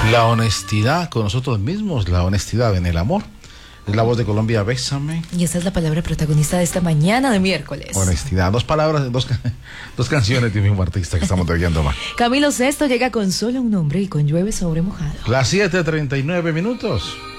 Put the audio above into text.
La honestidad con nosotros mismos, la honestidad en el amor. Es la voz de Colombia, Bésame. Y esa es la palabra protagonista de esta mañana de miércoles. Honestidad, dos palabras, dos canciones de un mismo artista que estamos oyendo más. Camilo Sesto llega con Solo un hombre y con Llueve sobre mojado. Las 7:39 minutos.